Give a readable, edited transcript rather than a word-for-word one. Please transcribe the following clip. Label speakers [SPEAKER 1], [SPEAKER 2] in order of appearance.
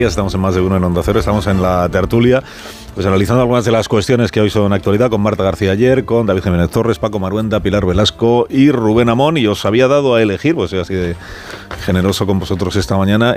[SPEAKER 1] Estamos en Más de Uno en Onda Cero, estamos en la tertulia, pues analizando algunas de las cuestiones que hoy son actualidad con Marta García Ayer, con David Jiménez Torres, Paco Maruenda, Pilar Velasco y Rubén Amón, y os había dado a elegir, pues soy así de generoso con vosotros esta mañana,